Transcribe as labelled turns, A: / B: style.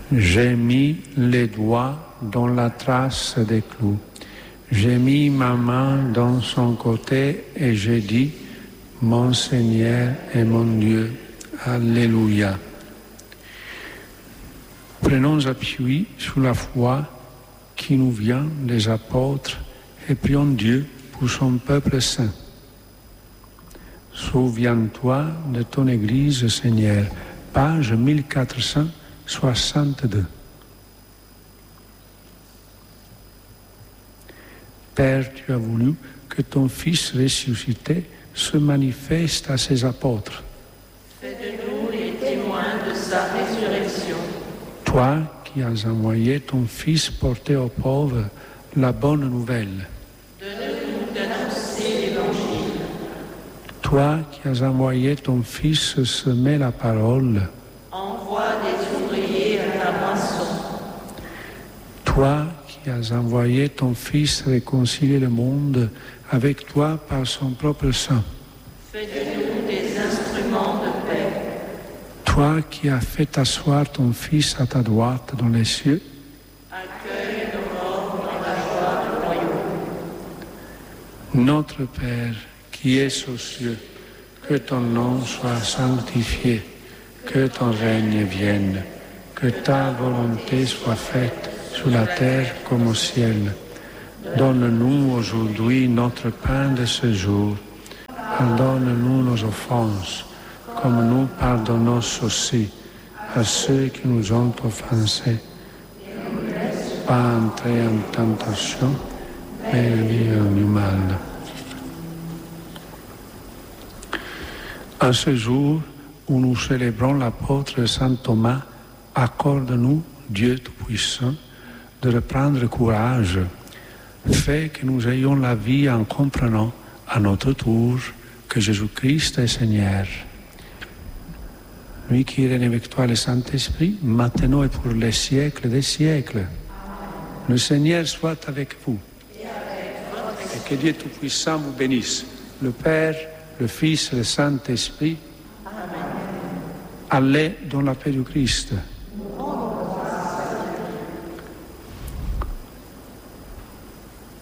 A: J'ai mis les doigts dans la trace des clous. J'ai mis ma main dans son côté et j'ai dit, mon Seigneur et mon Dieu. Alléluia. Prenons appui sur la foi qui nous vient des apôtres et prions Dieu pour son peuple saint. Souviens-toi de ton Église, Seigneur. Page 1462. Père, tu as voulu que ton Fils ressuscité se manifeste à ses apôtres.
B: Fais de nous les témoins de sa résurrection.
A: Toi qui as envoyé ton Fils porter aux pauvres la bonne nouvelle.
B: Donne-nous d'annoncer l'Évangile.
A: Toi qui as envoyé ton Fils semer la parole.
B: Envoie des ouvriers à ta moisson.
A: Toi qui as envoyé ton Fils réconcilier le monde avec toi par son propre sang.
B: Fais de nous des instruments de paix.
A: Toi qui as fait asseoir ton Fils à ta droite dans les cieux.
B: Accueille nos morts dans la joie du royaume.
A: Notre Père, qui es aux cieux, que ton nom soit sanctifié, que ton règne vienne, que ta volonté soit faite sur la terre comme au ciel. Donne-nous aujourd'hui notre pain de ce jour. Pardonne-nous nos offenses, comme nous pardonnons aussi à ceux qui nous ont offensés. Pas entrer en tentation, mais délivre-nous du mal. En ce jour où nous célébrons l'apôtre Saint Thomas, accorde-nous, Dieu Tout-Puissant, de reprendre courage. Fais que nous ayons la vie en comprenant à notre tour que Jésus-Christ est Seigneur. Lui qui règne avec toi le Saint-Esprit, maintenant et pour les siècles des siècles. Le Seigneur soit avec vous. Et que Dieu Tout-Puissant vous bénisse, le Père, le Fils et le Saint-Esprit. Amen. Allez dans la paix du Christ.